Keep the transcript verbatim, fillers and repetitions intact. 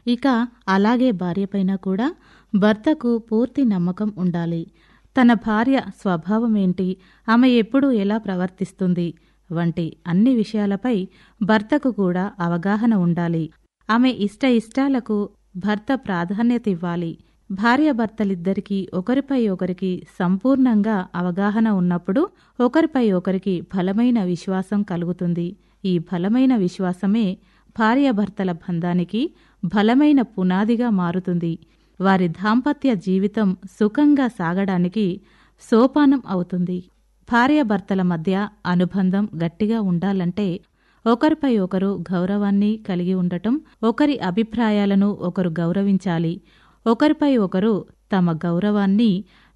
ఇక అలాగే భార్యపైన కూడా భర్తకు పూర్తి నమ్మకం ఉండాలి. తన భార్య స్వభావమేంటి, ఆమె ఎప్పుడు ఎలా ప్రవర్తిస్తుంది వంటి అన్ని విషయాలపై భర్తకు కూడా అవగాహన ఉండాలి. ఆమె ఇష్ట ఇష్టాలకు భర్త ప్రాధాన్యత ఇవ్వాలి. భార్యాభర్తలిద్దరికీ ఒకరిపై ఒకరికి సంపూర్ణంగా అవగాహన ఉన్నప్పుడు ఒకరిపై ఒకరికి బలమైన విశ్వాసం కలుగుతుంది. ఈ బలమైన విశ్వాసమే భార్యాభర్తల బంధానికి బలమైన పునాదిగా మారుతుంది. వారి దాంపత్య జీవితం సుఖంగా సాగడానికి సోపానం అవుతుంది. భార్యాభర్తల మధ్య అనుబంధం గట్టిగా ఉండాలంటే ఒకరిపై ఒకరు గౌరవాన్ని కలిగి ఉండటం, ఒకరి అభిప్రాయాలను ఒకరు గౌరవించాలి. ఒకరిపై ఒకరు తమ గౌరవాన్ని